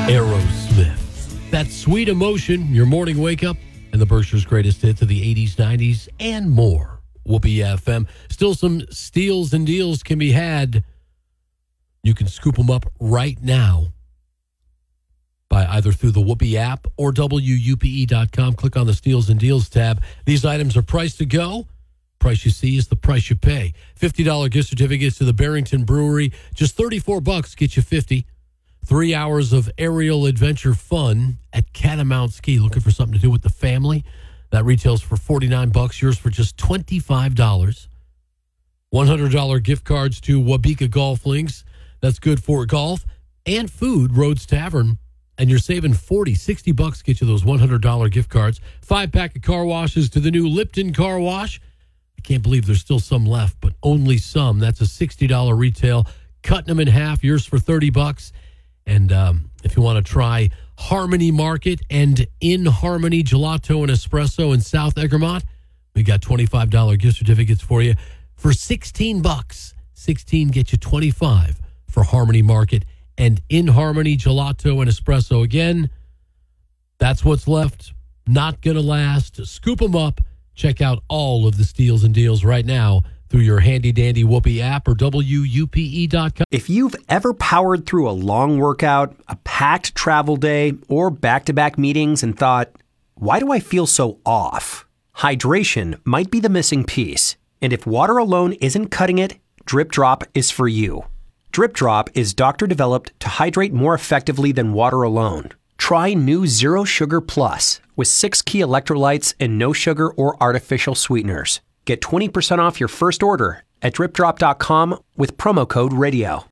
Aerosmith. That sweet emotion, your morning wake up, and the Berkshire's greatest hits of the 80s, 90s, and more. Whoopee FM. Still some steals and deals can be had. You can scoop them up right now by either through the Whoopee app or WUPE.com. Click on the Steals and Deals tab. These items are priced to go. Price you see is the price you pay. $50 gift certificates to the Barrington Brewery. Just $34 get you 50. 3 hours of aerial adventure fun at Catamount Ski. Looking for something to do with the family? That retails for $49. Yours for just $25. $100 gift cards to Wabika Golf Links. That's good for golf and food. Rhodes Tavern. And you're saving $60 get you those $100 gift cards. 5-pack of car washes to the new Lipton Car Wash. I can't believe there's still some left, but only some. That's a $60 retail. Cutting them in half. Yours for $30. And if you want to try Harmony Market and In Harmony Gelato and Espresso in South Egremont, we got $25 gift certificates for you for $16. 16 get you 25 for Harmony Market and In Harmony Gelato and Espresso. Again, that's what's left. Not going to last. Scoop them up. Check out all of the steals and deals right now through your handy-dandy Whoopee app or WUPE.com. If you've ever powered through a long workout, a packed travel day, or back-to-back meetings and thought, why do I feel so off? Hydration might be the missing piece. And if water alone isn't cutting it, Drip Drop is for you. Drip Drop is doctor-developed to hydrate more effectively than water alone. Try new Zero Sugar Plus with 6 key electrolytes and no sugar or artificial sweeteners. Get 20% off your first order at dripdrop.com with promo code radio.